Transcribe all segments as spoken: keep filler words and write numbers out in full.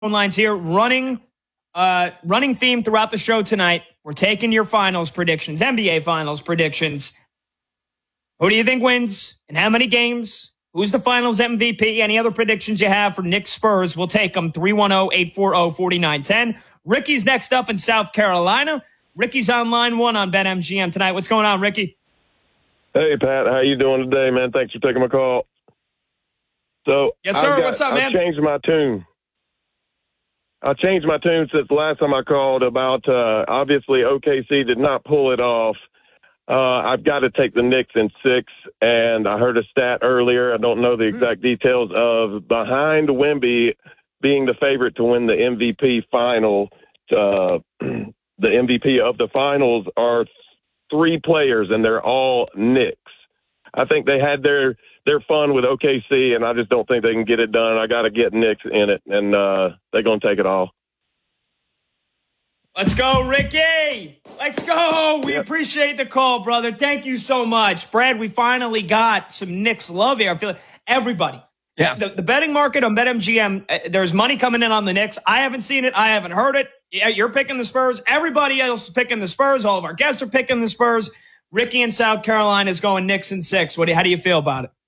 lines here. Running, uh, running theme throughout the show tonight. We're taking your finals predictions, N B A finals predictions. Who do you think wins and how many games? Who's the finals M V P? Any other predictions you have for Knicks Spurs? We'll take them. three one zero, eight four zero, four nine one zero. Ricky's next up in South Carolina. Ricky's on line one on BetMGM tonight. What's going on, Ricky? Hey, Pat. How you doing today, man? Thanks for taking my call. So, yes, sir. Got, What's up, man? I changed my tune. I changed my tune since the last time I called about, uh, obviously, O K C did not pull it off. Uh, I've got to take the Knicks in six, and I heard a stat earlier. I don't know the exact details of behind Wemby being the favorite to win the M V P final. Uh, the M V P of the finals are three players, and they're all Knicks. I think they had their their fun with O K C, and I just don't think they can get it done. I got to get Knicks in it, and uh, they're going to take it all. Let's go, Ricky. Let's go. We yep. appreciate the call, brother. Thank you so much. Brad, we finally got some Knicks love here. I feel like everybody. Yeah. The, the betting market on BetMGM, uh, there's money coming in on the Knicks. I haven't seen it. I haven't heard it. Yeah, you're picking the Spurs. Everybody else is picking the Spurs. All of our guests are picking the Spurs. Ricky in South Carolina is going Knicks in six. What do you, how do you feel about it?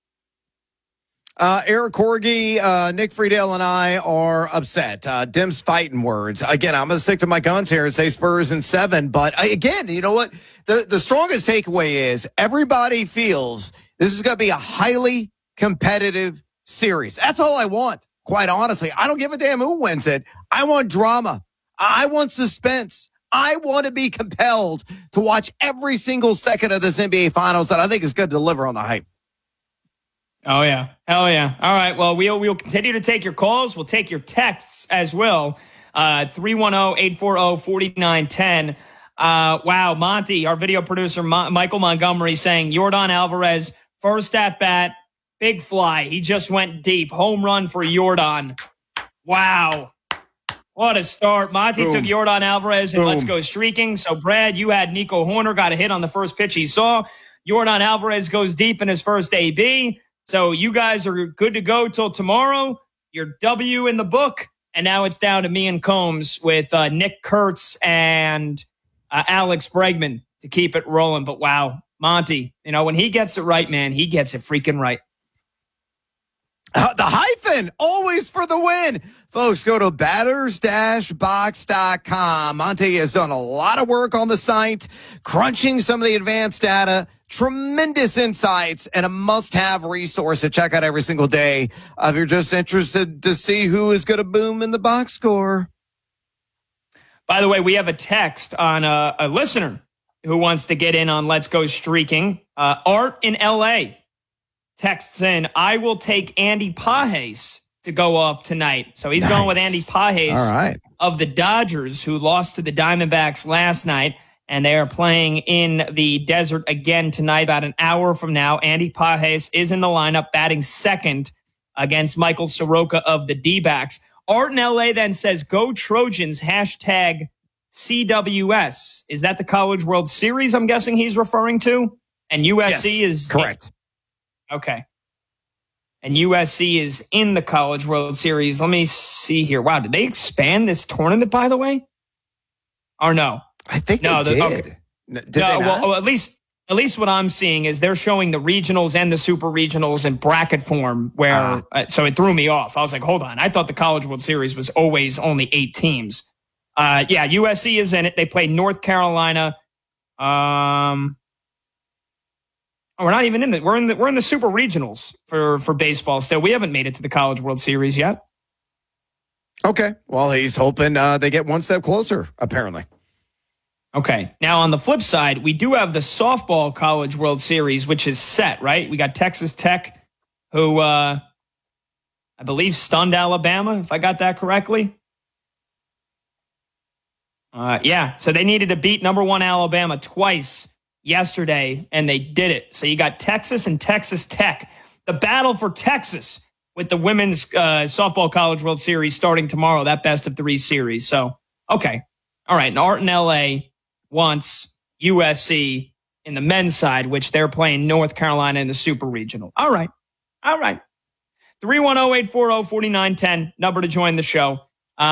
Uh, Eric Corgi, uh, Nick Friedel, and I are upset. Uh, Dim's fighting words. Again, I'm going to stick to my guns here and say Spurs in seven. But uh, again, you know what? The, the strongest takeaway is everybody feels this is going to be a highly competitive series. That's all I want, quite honestly. I don't give a damn who wins it. I want drama. I want suspense. I want to be compelled to watch every single second of this N B A Finals, and I think it's going to deliver on the hype. Oh, yeah. Hell yeah. All right. Well, we'll, we'll continue to take your calls. We'll take your texts as well. Uh, three one zero, eight four zero, four nine one zero. Uh, wow. Monty, our video producer, Mo- Michael Montgomery, saying Yordan Alvarez, first at bat, big fly. He just went deep. Home run for Yordan. Wow. What a start. Monty Boom. took Yordan Alvarez and Boom. let's go streaking. So, Brad, you had Nico Horner, got a hit on the first pitch he saw. Yordan Alvarez goes deep in his first A B. So you guys are good to go till tomorrow. Your W in the book. And now it's down to me and Combs with uh, Nick Kurtz and uh, Alex Bregman to keep it rolling. But wow, Monty, you know, when he gets it right, man, he gets it freaking right. Uh, the hyphen, always for the win. Folks, go to batters dash box dot com. Monty has done a lot of work on the site, crunching some of the advanced data. Tremendous insights and a must-have resource to check out every single day uh, if you're just interested to see who is going to boom in the box score. By the way, we have a text on a, a listener who wants to get in on Let's Go Streaking. Uh, Art in L A texts in, I will take Andy Pages to go off tonight. So he's nice. going with Andy Pages All right. of the Dodgers, who lost to the Diamondbacks last night. And they are playing in the desert again tonight, about an hour from now. Andy Pages is in the lineup, batting second against Michael Soroka of the D-backs. Art in L A then says, go Trojans, hashtag C W S. Is that the College World Series I'm guessing he's referring to? And U S C yes, is... correct. Okay. And U S C is in the College World Series. Let me see here. Wow, did they expand this tournament, by the way? Or no? I think no, they the, did. Okay. Did no, they not? well, at least At least what I'm seeing is they're showing the regionals and the super regionals in bracket form where, uh, uh, so it threw me off. I was like, hold on. I thought the College World Series was always only eight teams. Uh, yeah, U S C is in it. They played North Carolina. Um, oh, we're not even in it. We're in the, we're in the super regionals for, for baseball still. We haven't made it to the College World Series yet. Okay. Well, he's hoping uh, they get one step closer, apparently. Okay. Now, on the flip side, we do have the softball College World Series, which is set, right? We got Texas Tech, who uh, I believe stunned Alabama, if I got that correctly. Uh, yeah, so they needed to beat number one Alabama twice yesterday, and they did it. So you got Texas and Texas Tech. The battle for Texas with the women's uh, softball College World Series starting tomorrow, that best of three series. So, okay. All right, and Art in L A wants U S C in the men's side, which they're playing North Carolina in the Super Regional. All right. All right. three one zero, eight four zero, four nine one zero, number to join the show.